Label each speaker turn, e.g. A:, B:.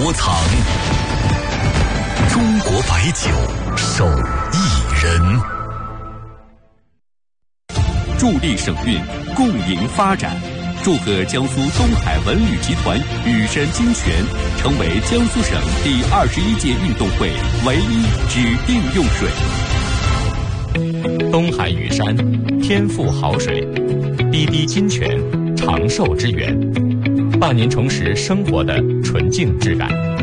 A: 窝藏。中国白酒手艺人，
B: 助力省运，共赢发展。祝贺江苏东海文旅集团羽山金泉成为江苏省第21届运动会唯一指定用水。
C: 东海羽山，天赋好水；滴滴金泉，长寿之源，伴您重拾生活的纯净质感。